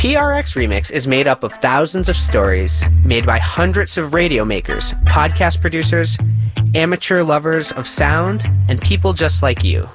PRX Remix is made up of thousands of stories made by hundreds of radio makers, podcast producers, amateur lovers of sound, and people just like you.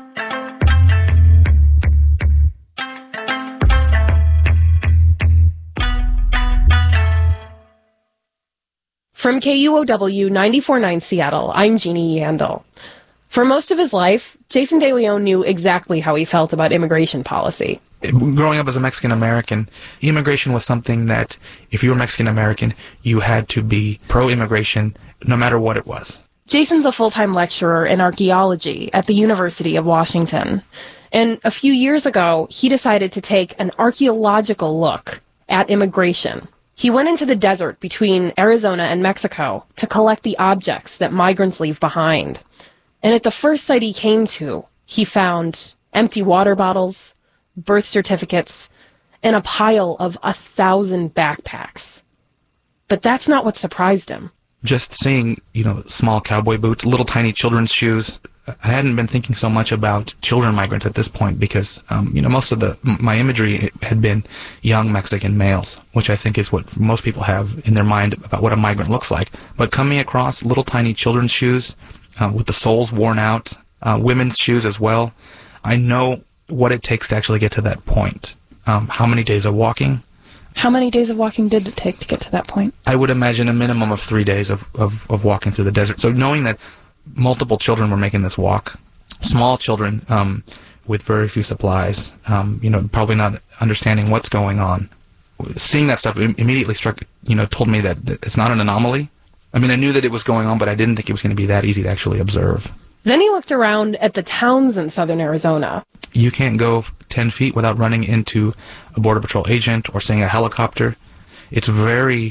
From KUOW 94.9 Seattle, I'm Jeannie Yandel. For most of his life, Jason De Leon knew exactly how he felt about immigration policy. Growing up as a Mexican-American, immigration was something that, if you were Mexican-American, you had to be pro-immigration no matter what it was. Jason's a full-time lecturer in archaeology at the University of Washington. And a few years ago, he decided to take an archaeological look at immigration. He went into the desert between Arizona and Mexico to collect the objects that migrants leave behind. And at the first site he came to, he found empty water bottles, birth certificates, and a pile of 1,000 backpacks. But that's not what surprised him. Just seeing, small cowboy boots, little tiny children's shoes. I hadn't been thinking so much about children migrants at this point because, most of my imagery had been young Mexican males, which I think is what most people have in their mind about what a migrant looks like. But coming across little tiny children's shoes with the soles worn out, women's shoes as well, I know what it takes to actually get to that point. How many days of walking? How many days of walking did it take to get to that point? I would imagine a minimum of 3 days of walking through the desert. So knowing that multiple children were making this walk, small children with very few supplies, probably not understanding what's going on. Seeing that stuff immediately told me that it's not an anomaly. I mean, I knew that it was going on, but I didn't think it was going to be that easy to actually observe. Then he looked around at the towns in southern Arizona. You can't go 10 feet without running into a Border Patrol agent or seeing a helicopter. It's very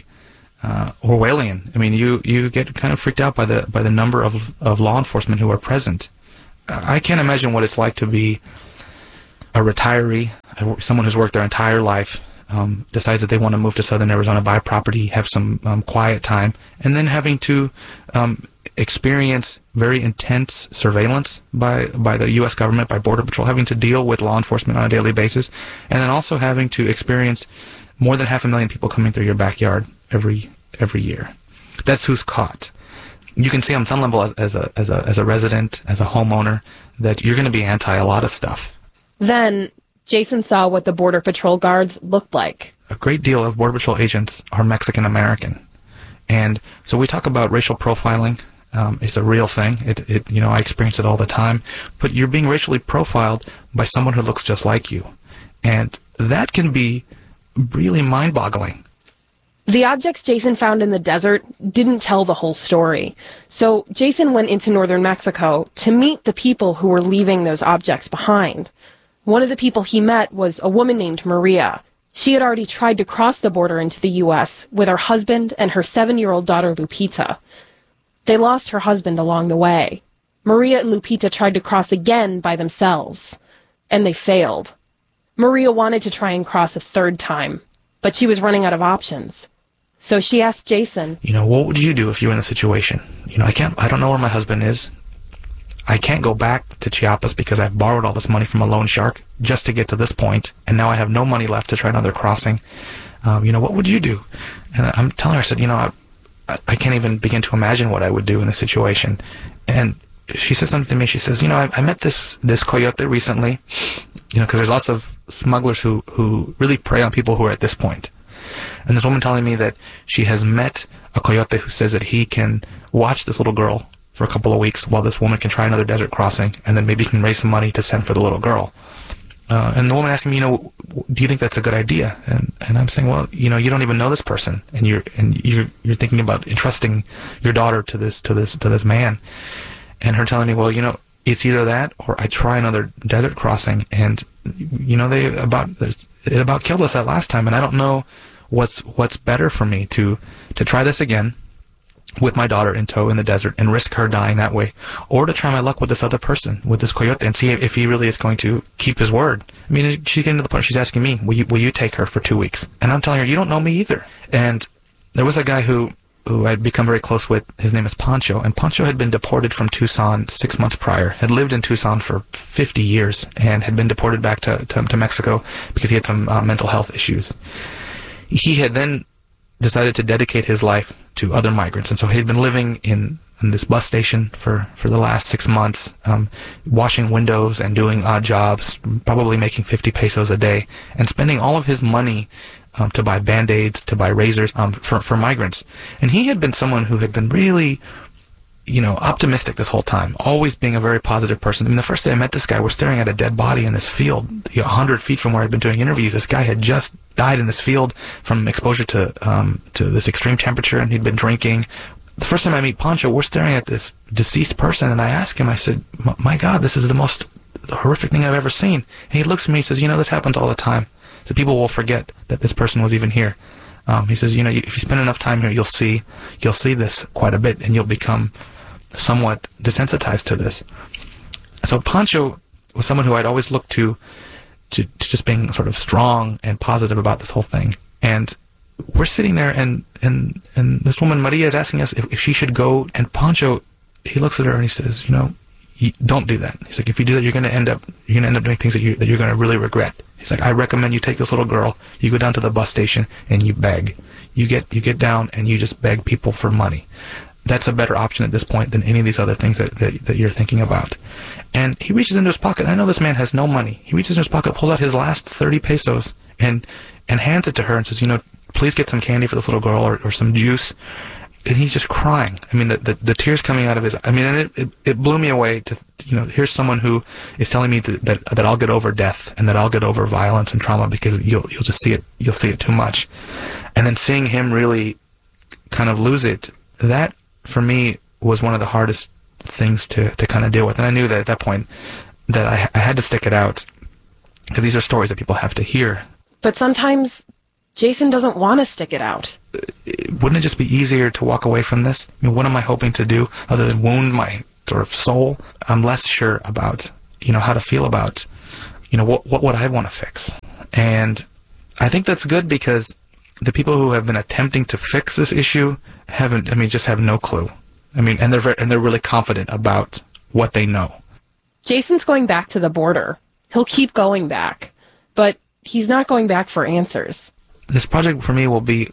Orwellian. I mean, you get kind of freaked out by the number of law enforcement who are present. I can't imagine what it's like to be a retiree, someone who's worked their entire life, decides that they want to move to southern Arizona, buy property, have some quiet time, and then having to experience very intense surveillance by the U.S. government, by Border Patrol, having to deal with law enforcement on a daily basis, and then also having to experience more than 500,000 people coming through your backyard every year. That's who's caught. You can see on some level as a resident, as a homeowner, that you're going to be anti a lot of stuff. Then Jason saw what the Border Patrol guards looked like. A great deal of Border Patrol agents are Mexican American, and so we talk about racial profiling. It's a real thing. I experience it all the time. But you're being racially profiled by someone who looks just like you, and that can be really mind-boggling. The objects Jason found in the desert didn't tell the whole story. So Jason went into northern Mexico to meet the people who were leaving those objects behind. One of the people he met was a woman named Maria. She had already tried to cross the border into the U.S. with her husband and her 7-year-old daughter Lupita. They lost her husband along the way. Maria and Lupita tried to cross again by themselves, and they failed. Maria wanted to try and cross a third time, but she was running out of options. So she asked Jason, what would you do if you were in the situation? I don't know where my husband is. I can't go back to Chiapas because I've borrowed all this money from a loan shark just to get to this point, and now I have no money left to try another crossing. What would you do? And I'm telling her, I said, I can't even begin to imagine what I would do in this situation. And she said something to me. She says, I met this coyote recently, because there's lots of smugglers who really prey on people who are at this point. And this woman telling me that she has met a coyote who says that he can watch this little girl for a couple of weeks while this woman can try another desert crossing, and then maybe can raise some money to send for the little girl. And the woman asking me, do you think that's a good idea? And I'm saying, well, you don't even know this person, and you're thinking about entrusting your daughter to this man. And her telling me, well, it's either that or I try another desert crossing, and it about killed us that last time, and I don't know what's better for me to try this again with my daughter in tow in the desert and risk her dying that way, or to try my luck with this other person, with this coyote, and see if he really is going to keep his word. I mean, she's getting to the point she's asking me, will you take her for 2 weeks? And I'm telling her, you don't know me either. And there was a guy who who I'd become very close with, his name is Pancho, and Pancho had been deported from Tucson 6 months prior, had lived in Tucson for 50 years, and had been deported back to Mexico because he had some mental health issues. He had then decided to dedicate his life to other migrants, and so he had been living in this bus station for the last 6 months, washing windows and doing odd jobs, probably making 50 pesos a day, and spending all of his money to buy Band-Aids, to buy razors for migrants. And he had been someone who had been really, optimistic this whole time, always being a very positive person. I mean, the first day I met this guy, we're staring at a dead body in this field, 100 feet from where I'd been doing interviews. This guy had just died in this field from exposure to this extreme temperature, and he'd been drinking. The first time I meet Pancho, we're staring at this deceased person, and I ask him, I said, my God, this is the most horrific thing I've ever seen. And he looks at me and says, this happens all the time. So people will forget that this person was even here. He says, if you spend enough time here, you'll see this quite a bit, and you'll become somewhat desensitized to this. So Pancho was someone who I'd always looked to just being sort of strong and positive about this whole thing. And we're sitting there, and this woman, Maria, is asking us if she should go, and Pancho, he looks at her and he says, don't do that. He's like, if you do that, you're going to end up doing things that you're going to really regret. He's like, I recommend you take this little girl, you go down to the bus station and you beg. You get down and you just beg people for money. That's a better option at this point than any of these other things that you're thinking about. And he reaches into his pocket. I know this man has no money. He reaches into his pocket, pulls out his last 30 pesos and hands it to her and says, please get some candy for this little girl or some juice. And he's just crying. I mean, the tears coming out of his, and it blew me away to, here's someone who is telling me that I'll get over death and that I'll get over violence and trauma because you'll just see it too much. And then seeing him really kind of lose it, that for me was one of the hardest things to kind of deal with. And I knew that at that point that I had to stick it out because these are stories that people have to hear. But sometimes Jason doesn't want to stick it out. Wouldn't it just be easier to walk away from this? What am I hoping to do other than wound my sort of soul? I'm less sure about, how to feel about, what would I want to fix? And I think that's good because the people who have been attempting to fix this issue just have no clue. And they're really confident about what they know. Jason's going back to the border. He'll keep going back, but he's not going back for answers. This project for me will be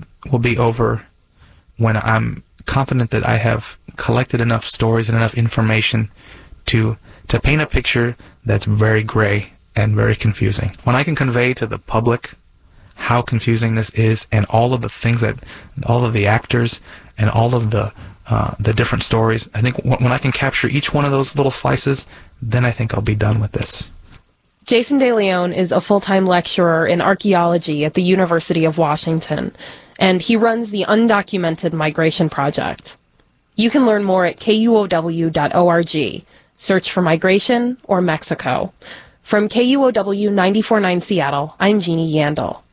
over when I'm confident that I have collected enough stories and enough information to paint a picture that's very gray and very confusing. When I can convey to the public how confusing this is and all of the things all of the actors and all of the different stories, I think when I can capture each one of those little slices, then I think I'll be done with this. Jason De Leon is a full-time lecturer in archaeology at the University of Washington, and he runs the Undocumented Migration Project. You can learn more at KUOW.org. Search for migration or Mexico. From KUOW 94.9 Seattle, I'm Jeannie Yandel.